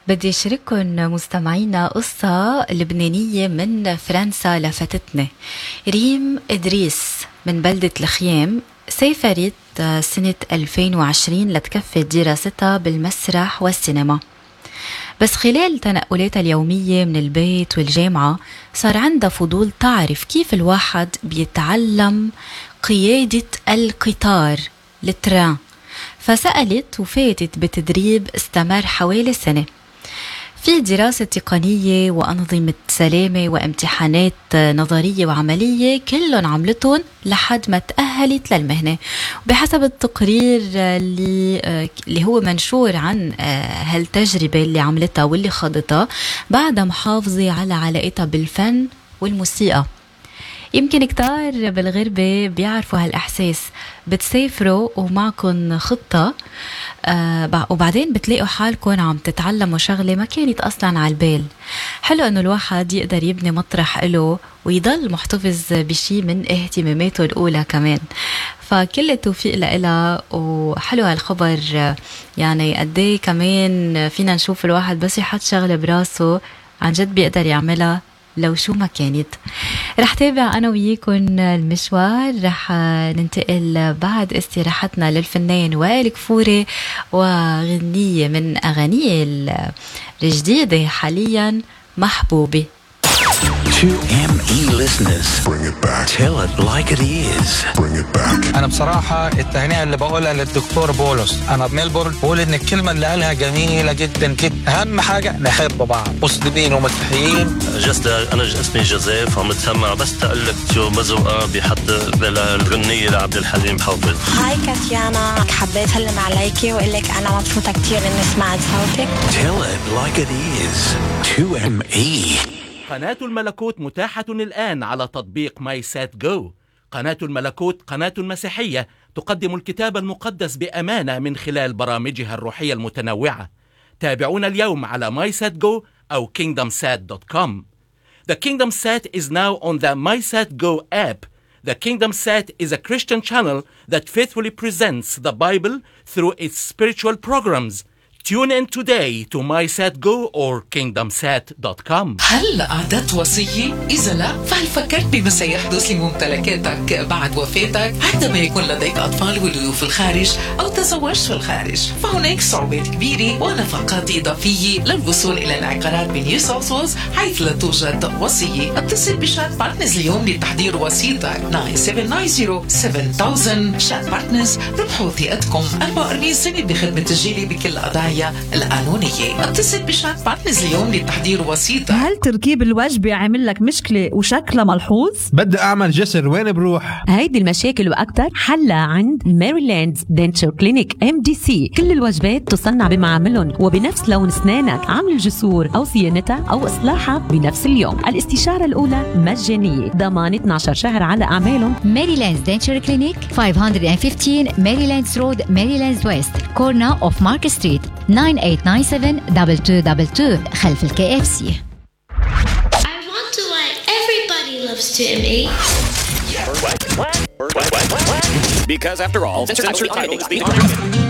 بدي أشارككم مستمعينا قصة لبنانية من فرنسا لفتتني. ريم إدريس من بلدة الخيام سافرت سنة 2020 لتكفي دراستها بالمسرح والسينما، بس خلال تنقلاتها اليومية من البيت والجامعة صار عندها فضول تعرف كيف الواحد بيتعلم قيادة القطار التران، فسألت وفاتت بتدريب استمر حوالي سنة في دراسة تقنية وأنظمة سلامة وامتحانات نظرية وعملية كلهم عملتهم لحد ما تأهلت للمهنة. وبحسب التقرير اللي هو منشور عن هالتجربة اللي عملتها واللي خاضتها بعدها محافظة على علاقتها بالفن والموسيقى. يمكن كتار بالغربة بيعرفوا هالإحساس، بتسافروا ومعكن خطة وبعدين بتلاقوا حالكم عم تتعلموا شغلة ما كانت أصلا على البال. حلو أنه الواحد يقدر يبني مطرح له ويضل محتفظ بشي من اهتماماته الأولى كمان. فكل التوفيق لها، وحلو هالخبر. يعني قديه كمان فينا نشوف الواحد بس يحط شغلة براسه عن جد بيقدر يعملها لو شو ما كانت. رح تابع أنا وياكم المشوار، رح ننتقل بعد استراحتنا للفنان وائل كفوري وغنية من أغانيه الجديدة حاليا محبوبة. 2ME listeners, bring it back. Tell it like it is. Bring it back. أنا بصراحة التهنئة اللي بقولها للدكتور بولس، أنا بميلبورن بقول إن الكلمة اللي قالها جميلة جدا جدا. أهم حاجة نحب بعض، مسلمين ومسيحيين. أنا اسمي جوزيف، عم بتسمع بس تقلك شو مزوقة بحط الغنية لعبد الحليم حافظ. هاي كاتيانا، حبيت أسلم عليكي وأقول لك أنا مبسوطة كتير إني سمعت صوتك. Tell it like it is. 2ME. قناة الملكوت متاحة الآن على تطبيق ماي سات جو. قناة الملكوت قناة مسيحية تقدم الكتاب المقدس بأمانة من خلال برامجها الروحية المتنوعة. تابعونا اليوم على MySatGo أو KingdomSat.com. The KingdomSat is now on the MySatGo app. The KingdomSat is a Christian channel that faithfully presents the Bible through its spiritual programs. Tune in today to MySatGo or KingdomSat.com. هل أعددت وصية؟ إذا لا، فهل فكرت بما سيحدث لممتلكاتك بعد وفاتك عندما يكون لديك أطفال ولدوا في الخارج أو تزوجت في الخارج؟ فهناك صعوبات كبيرة ونفقات إضافية للوصول إلى العقارات بنيو ساوث ويلز حيث لا توجد وصية. اتصل بشات بارتنرز اليوم لتحضير وصيتك 9790-7000. شات بارتنرز، ربحوا ثقتكم 44 سنة بخدمة تسجيلي بكل قضايا القانونية. اتصل بشات بارتنرز اليوم لتحضير وسيطة. هل تركيب الوجبة عامل لك مشكلة وشكلها ملحوظ؟ بدي أعمل جسر، وين بروح؟ هيدي المشاكل وأكتر حلها عند ميريلاند دنتشر كلينيك MDC. كل الوجبات تصنع بمعاملهم وبنفس لون أسنانك. عمل الجسور أو صيانتها أو إصلاحها بنفس اليوم. الاستشارة الأولى مجانية، ضمان 12 شهر على أعمالهم. ميريلاند دنتشر كلينيك 515 ميريلاند رود، ميريلاند ويست، كورنر أوف مارك ستريت، 9897-2222 خلف الKFC. I wonder why everybody loves 2ME. Because after all, censored titles